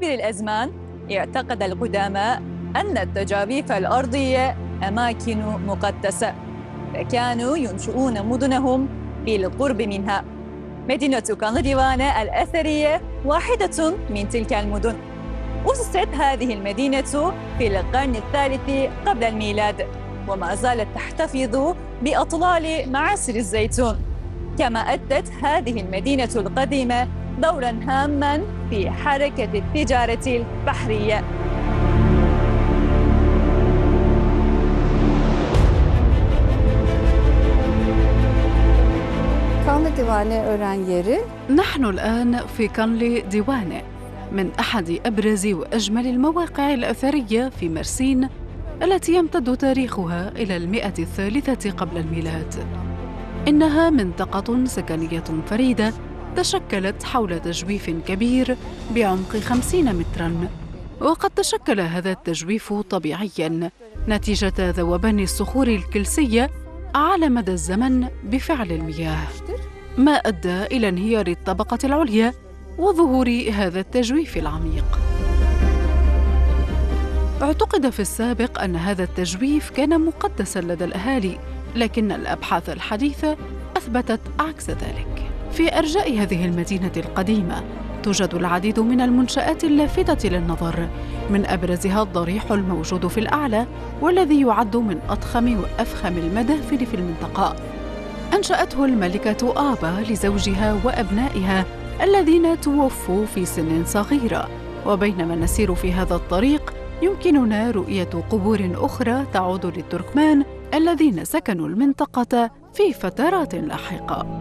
عابر الأزمان اعتقد القدماء أن التجاويف الأرضية أماكن مقدسة، فكانوا ينشئون مدنهم بالقرب منها. مدينة كانلديوانة الأثرية واحدة من تلك المدن. أسست هذه المدينة في القرن الثالث قبل الميلاد، وما زالت تحتفظ بأطلال معاسر الزيتون. كما أدت هذه المدينة القديمة دوراً هاماً في حركة التجارة البحرية. نحن الآن في كانلي ديوانة، من أحد أبرز وأجمل المواقع الأثرية في مرسين التي يمتد تاريخها إلى 100 قبل الميلاد. إنها منطقة سكنية فريدة تشكلت حول تجويف كبير بعمق 50 متراً، وقد تشكل هذا التجويف طبيعياً نتيجة ذوبان الصخور الكلسية على مدى الزمن بفعل المياه، ما أدى إلى انهيار الطبقة العليا وظهور هذا التجويف العميق. اعتقد في السابق أن هذا التجويف كان مقدساً لدى الأهالي، لكن الأبحاث الحديثة أثبتت عكس ذلك. في أرجاء هذه المدينة القديمة توجد العديد من المنشآت اللافتة للنظر، من أبرزها الضريح الموجود في الأعلى، والذي يعد من أضخم وأفخم المدافن في المنطقة. أنشأته الملكة آبا لزوجها وأبنائها الذين توفوا في سن صغيرة. وبينما نسير في هذا الطريق يمكننا رؤية قبور أخرى تعود للتركمان الذين سكنوا المنطقة في فترات لاحقة.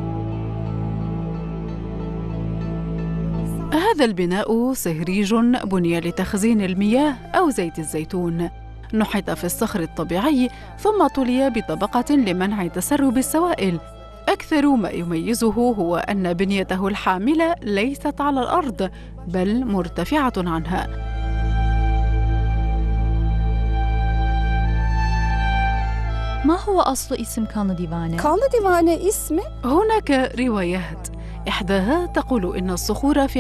هذا البناء سهريج بني لتخزين المياه أو زيت الزيتون، نحت في الصخر الطبيعي ثم طلي بطبقة لمنع تسرب السوائل. أكثر ما يميزه هو أن بنيته الحاملة ليست على الأرض بل مرتفعة عنها. ما هو أصل اسم كانلديوانة؟ كانلديوانة اسمه؟ هناك روايات، إحداها تقول إن الصخور في